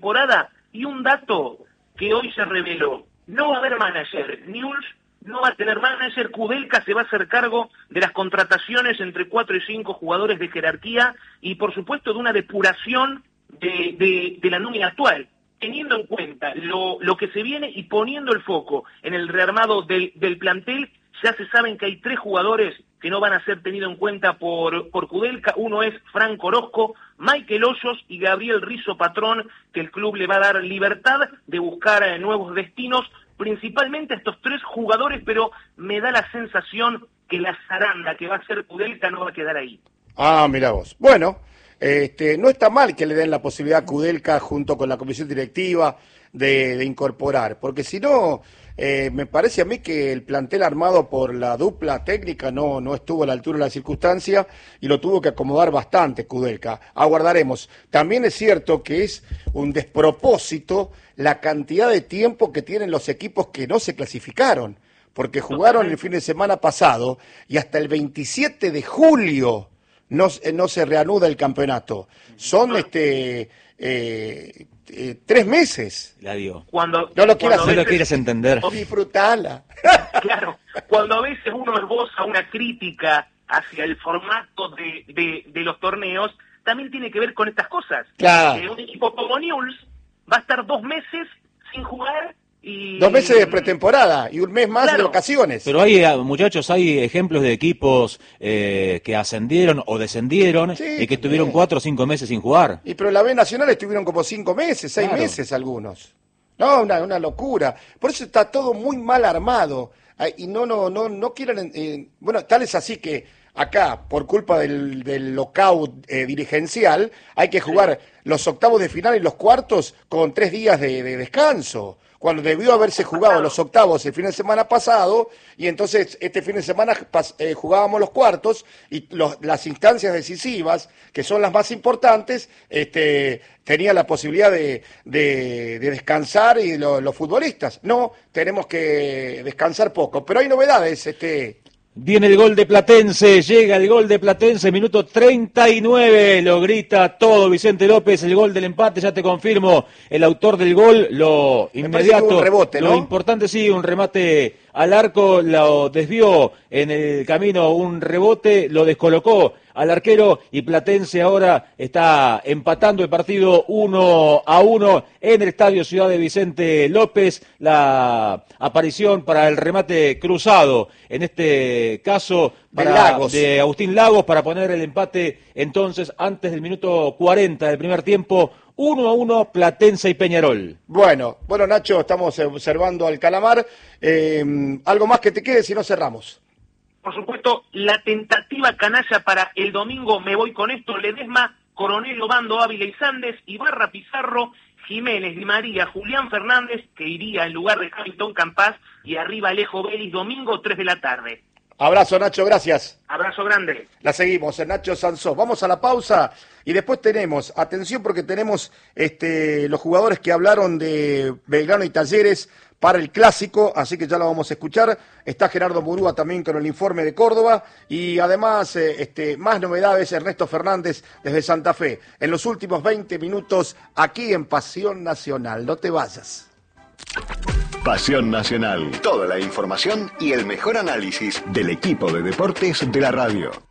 temporada. Y un dato que hoy se reveló, no va a haber manager, Newell's no va a tener manager, Kudelka se va a hacer cargo de las contrataciones entre 4 y 5 jugadores de jerarquía y por supuesto de una depuración de la nómina actual, teniendo en cuenta lo que se viene y poniendo el foco en el rearmado del plantel. Ya se saben que hay 3 jugadores que no van a ser tenidos en cuenta por Kudelka. Uno es Franco Orozco, Michael Hoyos y Gabriel Rizzo Patrón, que el club le va a dar libertad de buscar nuevos destinos, principalmente a estos 3 jugadores, pero me da la sensación que la zaranda que va a ser Kudelka no va a quedar ahí. Ah, mirá vos. Bueno, no está mal que le den la posibilidad a Kudelka junto con la comisión directiva de incorporar, porque si no, me parece a mí que el plantel armado por la dupla técnica no estuvo a la altura de la circunstancia y lo tuvo que acomodar bastante Kudelka. Aguardaremos. También es cierto que es un despropósito la cantidad de tiempo que tienen los equipos que no se clasificaron, porque jugaron el fin de semana pasado y hasta el 27 de julio no se reanuda el campeonato. Son 3 meses. La digo. No lo quieres entender. Disfrutala. Claro, cuando a veces uno esboza una crítica hacia el formato de los torneos, también tiene que ver con estas cosas. Claro. Un equipo como Newell's va a estar 2 meses sin jugar y... 2 meses de pretemporada y 1 mes más de vacaciones. Pero hay, muchachos, hay ejemplos de equipos que ascendieron o descendieron y que estuvieron 4 o 5 meses sin jugar. Y pero la B Nacional estuvieron como 5 meses, 6 meses algunos. No, una locura. Por eso está todo muy mal armado. Y no quieren... bueno, tal es así que acá, por culpa del lockout dirigencial, hay que jugar los octavos de final y los cuartos con 3 días de descanso, cuando debió haberse jugado los octavos el fin de semana pasado, y entonces este fin de semana jugábamos los cuartos, y las instancias decisivas, que son las más importantes, tenía la posibilidad de descansar y los futbolistas. No, tenemos que descansar poco, pero hay novedades, Viene el gol de Platense, llega el gol de Platense, minuto 39, lo grita todo Vicente López, el gol del empate, ya te confirmo, el autor del gol, lo inmediato, un rebote, ¿no? Lo importante sí, un remate al arco, lo desvió en el camino, un rebote, lo descolocó al arquero y Platense ahora está empatando el partido 1-1 en el Estadio Ciudad de Vicente López. La aparición para el remate cruzado, en este caso de Agustín Lagos, para poner el empate entonces antes del minuto 40 del primer tiempo. 1-1 Platense y Peñarol. Bueno, Nacho, estamos observando al Calamar. ¿Algo más que te quede si no cerramos? Por supuesto, la tentativa canalla para el domingo, me voy con esto: Ledesma, Coronel, Obando, Ávila y Sandes, Ibarra, Pizarro, Jiménez, Di María, Julián Fernández, que iría en lugar de Hamilton Campas, y arriba Alejo Vélez, domingo 3 de la tarde. Abrazo, Nacho, gracias. Abrazo grande. La seguimos, el Nacho Sansó. Vamos a la pausa y después tenemos, atención porque tenemos los jugadores que hablaron de Belgrano y Talleres para el Clásico, así que ya lo vamos a escuchar. Está Gerardo Murúa también con el informe de Córdoba y además más novedades, Ernesto Fernández desde Santa Fe. En los últimos 20 minutos aquí en Pasión Nacional. No te vayas. Pasión Nacional. Toda la información y el mejor análisis del equipo de deportes de la radio.